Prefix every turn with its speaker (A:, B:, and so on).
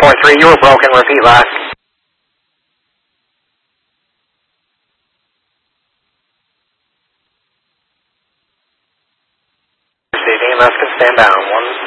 A: 4.3, you were broken. Repeat last. Receiving, EMS can stand down.